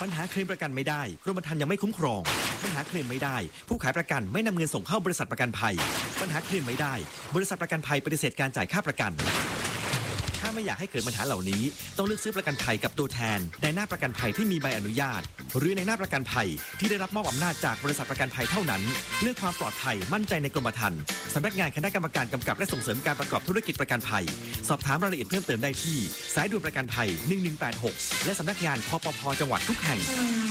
ปัญหาเคลมประกันไม่ได้กรมธรรม์ยังไม่คุ้มครองปัญหาเคลมไม่ได้ผู้ขายประกันไม่นำเงินส่งเข้าบริษัทประกันภัยปัญหาเคลมไม่ได้บริษัทประกันภัยปฏิเสธการจ่ายค่าประกันถ้าไม่อยากให้เกิดปัญหาเหล่านี้ต้องเลือกซื้อประกันภัยกับตัวแทนในหน้าประกันภัยที่มีใบอนุญาตหรือในหน้าประกันภัยที่ได้รับมอบอำนาจจากบริษัทประกันภัยเท่านั้นเลือกความปลอดภัยมั่นใจในกรมธรรม์สำนักงานคณะกรรมการกำกับและส่งเสริมการประกอบธุรกิจประกันภัยสอบถามรายละเอียดเพิ่มเติมได้ที่สายด่วนประกันภัย1186และสำนักงานคปภ.จังหวัดทุกแห่ง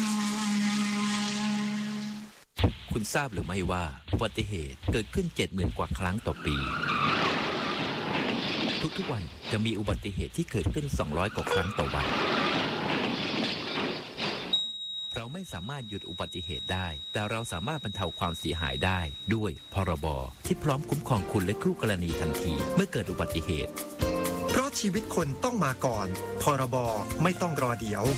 คุณทราบหรือไม่ว่าอุบัติเหตุเกิดขึ้น 70,000 กว่าครั้งต่อปีทุกๆวันจะมีอุบัติเหตุที่เกิดขึ้น200 กว่าครั้งต่อวันเราไม่สามารถหยุดอุบัติเหตุได้แต่เราสามารถบรรเทาความเสียหายได้ด้วยพรบที่พร้อมคุ้มครองคุณและคู่กรณีทันทีเมื่อเกิดอุบัติเหตุเพราะชีวิตคนต้องมาก่อนพรบไม่ต้องรอเดี๋ยว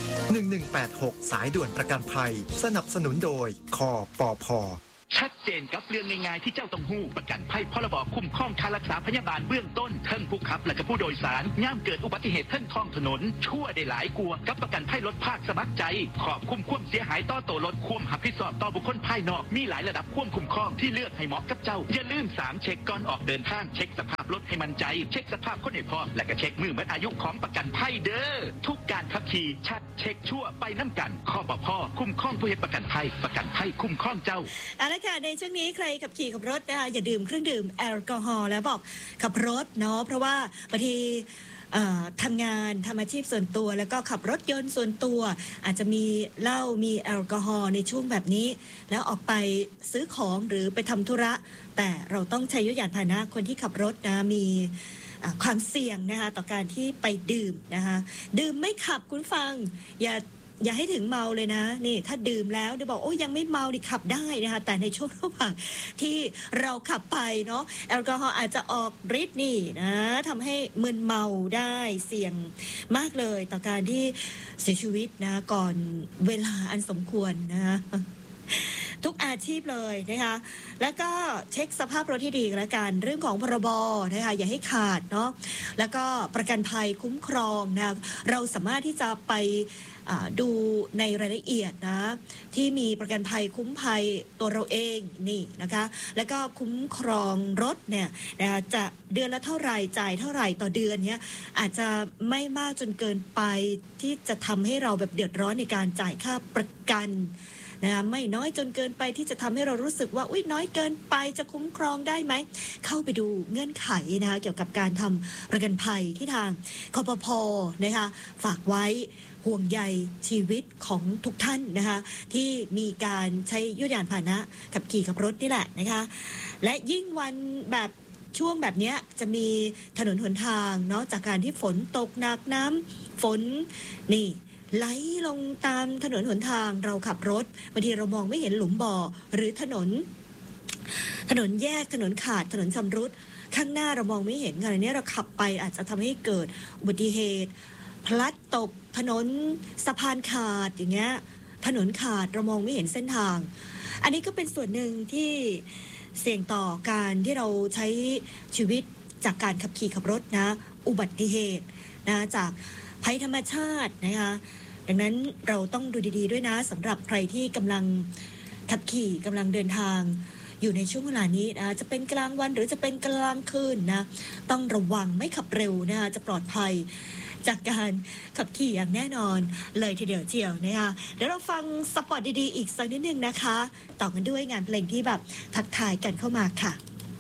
1186สายด่วนประกันภัยสนับสนุนโดยคปภ. ชัดเจนกับเรื่องง่ายๆที่เจ้าต้องหู้ประกันภัยพรบคุ้มครองค่ารักษาพยาบาลเบื้องต้นทั้งผู้ขับและก็ผู้โดยสารย่ามเกิดอุบัติเหตุทั้งท้องถนนชั่วได้หลายกลัวกับประกันภัยรถภาคสมัครใจขอบคุ้มความเสียหายต่อตัวรถควมหับผิดชอบต่อบุคคลภายนอกมีหลายระดับควมคุ้มครองที่เลือกให้เหมาะกับเจ้าอย่าลืม3เช็คก่อนออกเดินทางเช็คสภาพรถให้มั่นใจเช็คสภาพคนให้พร้อมและก็เช็คมือหมดอายุของประกันภัยเด้อทุกการขับขี่ชัดเช็คชั่วไปน้ำกันคปภ.คุ้มครองผู้เฮ็ดประกันภัยคุ้มครองเจ้าเอาละค่ะในช่วงนี้ใครขับขี่ขับรถนะคะอย่าดื่มเครื่องดื่มแอลกอฮอล์แล้วบอกขับรถเนาะเพราะว่าบางทีทำงานทำอาชีพส่วนตัวแล้วก็ขับรถยนต์ส่วนตัวอาจจะมีเหล้ามีแอลกอฮอล์ในช่วงแบบนี้แล้วออกไปซื้อของหรือไปทำธุระแต่เราต้องใช้ยานพาหนะคนที่ขับรถนะมีความเสี่ยงนะคะต่อการที่ไปดื่มนะคะดื่มไม่ขับคุณฟังอย่าให้ถึงเมาเลยนะนี่ถ้าดื่มแล้วเดี๋ยวบอกโอ้ยังไม่เมาดิขับได้นะคะแต่ในช่วงระหว่างที่เราขับไปเนาะแอลกอฮอล์อาจจะออกฤทธิ์นี่นะทำให้มึนเมาได้เสี่ยงมากเลยต่อการที่เสียชีวิตนะก่อนเวลาอันสมควรนะทุกอาชีพเลยนะคะแล้วก็เช็คสภาพรถที่ดีแล้วกันเรื่องของพรบนะคะอย่าให้ขาดเนาะแล้วก็ประกันภัยคุ้มครองนะเราสามารถที่จะไปดูในรายละเอียดนะที่มีประกันภัยคุ้มภัยตัวเราเองนี่นะคะแล้วก็คุ้มครองรถเนี่ยจะเดือนละเท่าไหร่จ่ายเท่าไหร่ต่อเดือนเนี้ยอาจจะไม่มากจนเกินไปที่จะทำให้เราแบบเดือดร้อนในการจ่ายค่าประกันนะไม่น้อยจนเกินไปที่จะทำให้เรารู้สึกว่าอุ๊ยน้อยเกินไปจะคุ้มครองได้ไหมเข้าไปดูเงื่อนไขนะคะเกี่ยวกับการทำประกันภัยที่ทางคปภ.นะคะฝากไว้ห่วงใยชีวิตของทุกท่านนะคะที่มีการใช้ยานพาหนะขับขี่ขับรถนี่แหละนะคะและยิ่งวันแบบช่วงแบบนี้จะมีถนนหนทางเนาะจากการที่ฝนตกหนักน้ำฝนนี่ไหลลงตามถนนหนทางเราขับรถบางทีเรามองไม่เห็นหลุมบ่อหรือถนนแยกถนนขาดถนนชำรุดข้างหน้าเรามองไม่เห็นขณะนี้เราขับไปอาจจะทำให้เกิดอุบัติเหตุพลัดตกถนนสะพานขาดอย่างเงี้ยถนนขาดเรามองไม่เห็นเส้นทางอันนี้ก็เป็นส่วนหนึ่งที่เสี่ยงต่อการที่เราใช้ชีวิตจากการขับขี่ขับรถนะอุบัติเหตุนะจากภัยธรรมชาตินะคะดังนั้นเราต้องดูดีๆด้วยนะสำหรับใครที่กำลังขับขี่กำลังเดินทางอยู่ในช่วงเวลานี้นะจะเป็นกลางวันหรือจะเป็นกลางคืนนะต้องระวังไม่ขับเร็วนะคะจะปลอดภัยจากการขับขี่อย่างแน่นอนเลยทีเดียวเจียวนะคะเดี๋ยวเราฟังสปอตดีๆอีกสักนิดนึงนะคะต่อกันด้วยงานเพลงที่แบบทักทายกันเข้ามาค่ะ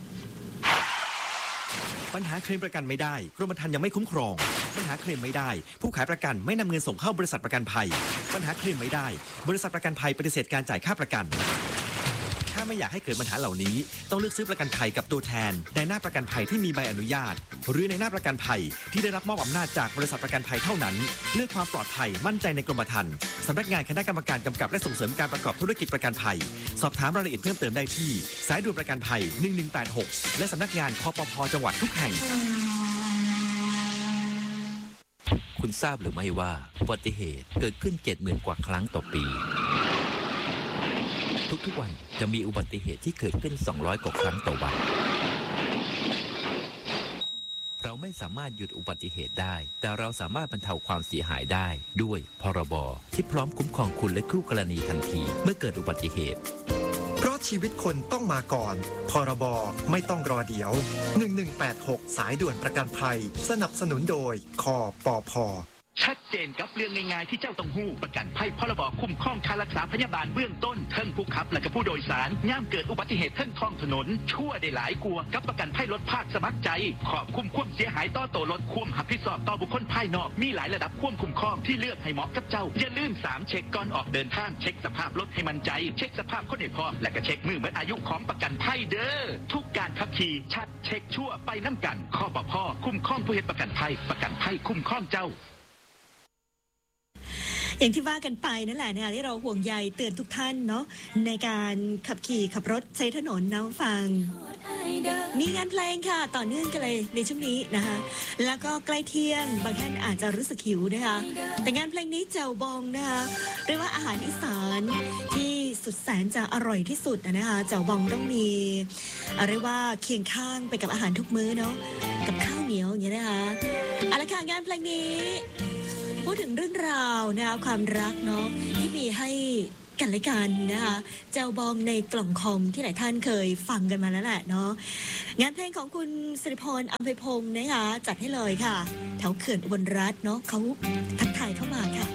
ปัญหาเคลมประกันไม่ได้กรมธรรม์ยังไม่คุ้มครองปัญหาเคลมไม่ได้ผู้ขายประกันไม่นำเงินส่งเข้าบริษัทประกันภัยปัญหาเคลมไม่ได้บริษัทประกันภัยปฏิเสธการจ่ายค่าประกันถ้าไม่อยากให้เกิดปัญหาเหล่านี้ต้องเลือกซื้อประกันภัยกับตัวแทนในหน้าประกันภัยที่มีใบอนุญาตหรือในหน้าประกันภัยที่ได้รับมอบอำนาจจากบริษัทประกันภัยเท่านั้นเลือกความปลอดภัยมั่นใจในกรมธรรม์สำนักงานคณะกรรมการกำกับและส่งเสริมการประกอบธุรกิจประกันภัยสอบถามรายละเอียดเพิ่มเติมได้ที่สายด่วนประกันภัย1186และสำนักงานคปภ.จังหวัดทุกแห่งคุณทราบหรือไม่ว่าอุบัติเหตุเกิดขึ้น 70,000 กว่าครั้งต่อปีทุกๆวันจะมีอุบัติเหตุที่เกิดขึ้น200 กว่าครั้งต่อวันเราไม่สามารถหยุดอุบัติเหตุได้ แต่เราสามารถบรรเทาความเสียหายได้ด้วยพรบที่พร้อมคุ้มครองคุณและคู่กรณีทันทีเมื่อเกิดอุบัติเหตุเพราะชีวิตคนต้องมาก่อนพรบไม่ต้องรอเดี๋ยว1186สายด่วนประกันภัยสนับสนุนโดยคปพ. ชัดเจนกับเรื่องง่ายๆที่เจ้าต้องหู้ประกันภัยพรบคุ้มครองค่ารักษาพยาบาลเบื้องต้นเทิงผู้ขับและก็ผู้โดยสารย่ามเกิดอุบัติเหตุเทิงท้องถนนชั่วได้หลายกลัวกับประกันภัยรถภาคสมัครใจขอบคุ้มความเสียหายต่อตัวรถควมหับผิดชอบต่อบุคคลภายนอกมีหลายระดับควบคุ้มครองที่เลือกให้เหมาะกับเจ้าอย่าลืม3เช็คก่อนออกเดินทางเช็คสภาพรถให้มั่นใจเช็คสภาพคนให้พร้อมและก็เช็คมือหมดอายุของประกันภัยเด้อทุกการขับขี่ชัดเช็คชั่วไปน้ำกันข้อปพคุ้มครองผู้เฮ็ดประกันภัยคุ้มครองเจ้าอย่างที่ว่ากันไปนั่นแหละนะคะที่เราห่วงใยเตือนทุกท่านเนาะในการขับขี่ขับรถใช้ถนนนะฟังมีงานเพลงค่ะต่อเนื่องกันเลยในช่วงนี้นะคะแล้วก็ใกล้เที่ยงบางท่านอาจจะรู้สึกหิวนะคะแต่งานเพลงนี้แจ่วบองนะคะเรียกว่าอาหารอีสานที่สุดแสนจะอร่อยที่สุดนะคะแจ่วบองต้องมีเรียกว่าเคียงข้างไปกับอาหารทุกมื้อเนาะกับข้าวเหนียวอย่างเงี้ยนะคะเอาละค่ะงานเพลงนี้พูดถึงเรื่องราวนะคะความรักเนาะที่มีให้กันและกันนะคะแจวบองในกล่องคอมที่หลายท่านเคยฟังกันมาแล้วแหละเนาะงานเพลงของคุณสิริพรอำไพพงศ์นะคะจัดให้เลยค่ะแถวเขื่อนอุบลรัตน์เนาะเขาทักทายเข้ามาค่ะ